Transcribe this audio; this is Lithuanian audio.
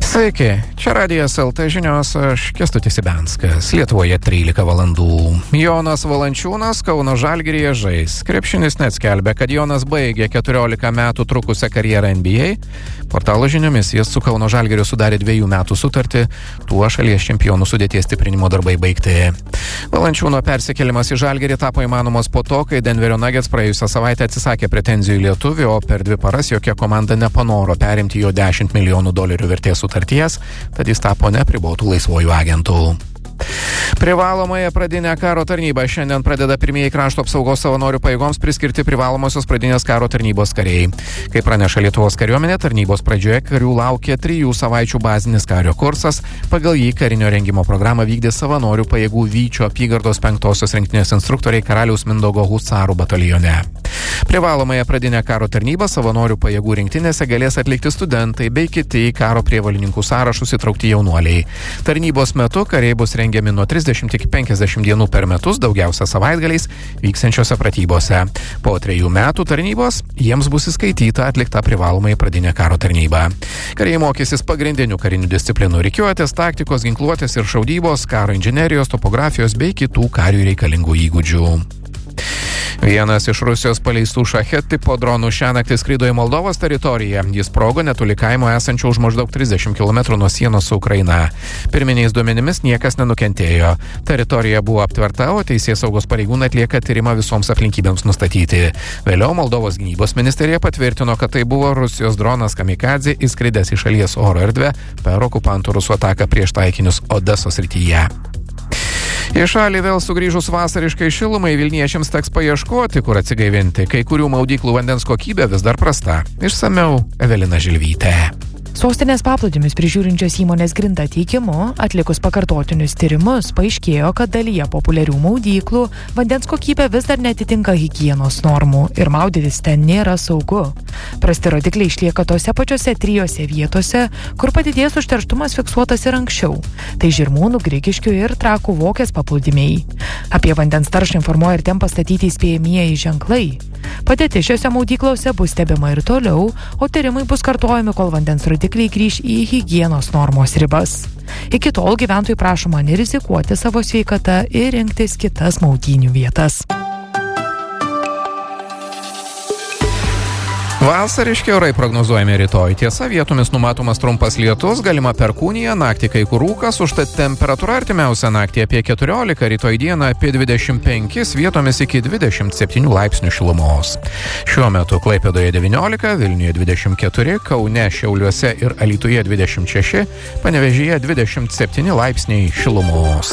Sveiki, čia Radijas LT žinios, aš Kęstutis Ibenskas. Lietuvoje 13 valandų. Jonas Valančiūnas Kauno Žalgiryje žais. Krepšinis net skelbia, kad Jonas baigė 14 metų trukusią karjerą NBA. Portalo žiniomis jis su Kauno Žalgiriu sudarė 2 metų sutartį, tuo šalies čempionų sudėties stiprinimo darbai baigti. Valančiūno persikėlimas į Žalgirį tapo įmanomas po to, kai Denverio Nuggets praėjusią savaitę atsisakė pretenzijų į lietuvį, o per 2 paras jokia komanda nepanoro perimti jo $10 milijonų vertės sutarties, tad jis tapo neapribotų laisvojų agentų. Privalomąją pradinę karo tarnybą šiandien pradeda pirmieji krašto apsaugos savanorių pajėgoms priskirti privalomosios pradinės karo tarnybos kariai. Kaip praneša Lietuvos kariuomenė, tarnybos pradžioje karių laukia 3 savaičių bazinis kario kursas. Pagal jį karinio rengimo programą vykdė savanorių pajėgų Vyčio apygardos 5-osios rinktinės instruktoriai Karaliaus Mindaugo husarų batalione. Privalomąją pradinę karo tarnybą savanorių pajėgų rinktinėse galės atlikti studentai bei kiti į karo prievolininkų sąrašus įtraukti jaunuoliai. Tarnybos metu kariai bus rengiami nuo 30 iki 50 dienų per metus, daugiausia savaitgaliais vyksiančiose pratybose. Po 3 metų tarnybos jiems bus įskaityta atlikta privalomąją pradinę karo tarnybą. Kariai mokysis pagrindinių karinių disciplinų: rikiuotės, taktikos, ginkluotės ir šaudybos, karo inžinerijos, topografijos bei kitų kariui reikalingų įgūdžių. Vienas iš Rusijos paleistų šachet tipo dronų šiąnaktį skrido į Moldovos teritoriją. Jis sprogo netoli kaimo esančio už maždaug 30 km nuo sienos su Ukraina. Pirminiais duomenimis niekas nenukentėjo. Teritorija buvo aptverta, o teisėsaugos pareigūnai atlieka tyrimą visoms aplinkybėms nustatyti. Vėliau Moldovos gynybos ministerija patvirtino, kad tai buvo Rusijos dronas kamikadzė įskridęs į šalies oro erdvę per okupantų rusų ataką prieš taikinius Odesos srityje. Į šalį vėl sugrįžus vasariškai šilumai, vilniečiams teks paieškoti, kur atsigaivinti. Kai kurių maudyklų vandens kokybė vis dar prasta. Išsamiau Evelina Žilvytė. Sostinės paplūdimius prižiūrinčios įmonės Grinda teigimu, atlikus pakartotinius tyrimus, paaiškėjo, kad dalyje populiarių maudyklų vandens kokybė vis dar netitinka higienos normų ir maudytis ten nėra saugu. Prasti rodikliai išlieka tose pačiose 3 vietose, kur padidėjęs užterštumas fiksuotas ir anksčiau. Tai Žirmūnų, Grigiškių ir Trakų Vokės paplūdimiai. Apie vandens taršą informuoja ir ten pastatyti įspėjamieji ženklai. Padėtis šiose maudyklose bus stebima ir toliau, o tyrimai bus kartojami, kol vandens rodikliai grįš į higienos normos ribas. Iki tol gyventojų prašoma nerizikuoti savo sveikatą ir rinktis kitas maudynių vietas. Vasariški orai prognozuojami rytoj. Tiesa, vietomis numatomas trumpas lietus, galima perkūnija, naktį kai kur rūkas, užtat temperatūra artimiausią naktį apie 14, rytoj dieną apie 25, vietomis iki 27 laipsnių šilumos. Šiuo metu Klaipėdoje 19, Vilniuje 24, Kaune, Šiauliuose ir Alytuje 26, Panevėžyje 27 laipsniai šilumos.